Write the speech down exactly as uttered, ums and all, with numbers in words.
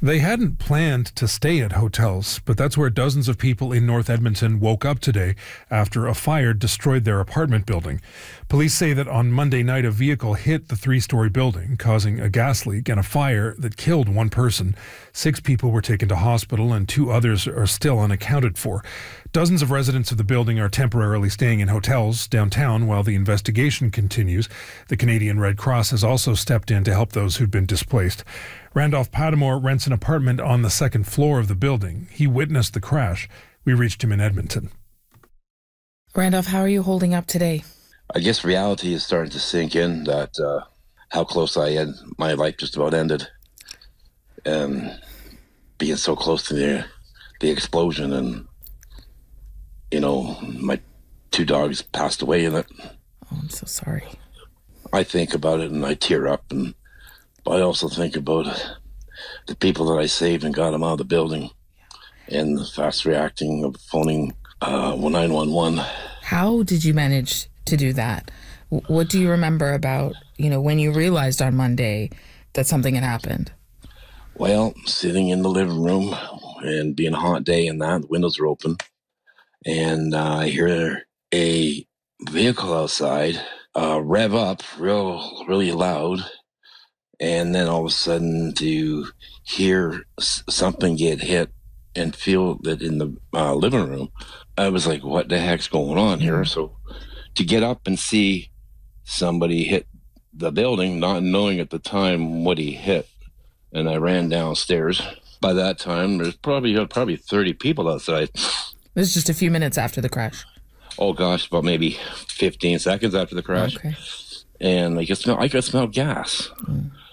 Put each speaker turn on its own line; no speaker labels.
They hadn't planned to stay at hotels, but that's where dozens of people in North Edmonton woke up today after a fire destroyed their apartment building. Police say that on Monday night a vehicle hit the three-story building, causing a gas leak and a fire that killed one person. Six people were taken to hospital and two others are still unaccounted for. Dozens of residents of the building are temporarily staying in hotels downtown while the investigation continues. The Canadian Red Cross has also stepped in to help those who'd been displaced. Randolph Padmore rents an apartment on the second floor of the building. He witnessed the crash. We reached him in Edmonton.
Randolph, how are you holding up today?
I guess reality is starting to sink in that uh, how close I had. My life just about ended. And being so close to the, the explosion, and, you know, my two dogs passed away in it.
Oh, I'm so sorry.
I think about it and I tear up, and but I also think about the people that I saved and got them out of the building, and the fast reacting of phoning uh, nine one one.
How did you manage to do that? What do you remember about, you know, when you realized on Monday that something had happened?
Well, sitting in the living room and being a hot day and that, the windows are open, and uh, I hear a vehicle outside uh, rev up real, really loud. And then all of a sudden to hear something get hit and feel that in the uh, living room, I was like, what the heck's going on here? So to get up and see somebody hit the building, not knowing at the time what he hit, and I ran downstairs. By that time, there's probably uh, probably thirty people outside.
This is just a few minutes after the crash.
Oh gosh, about maybe fifteen seconds after the crash.
Okay.
And I could smell, I could smell gas. Mm.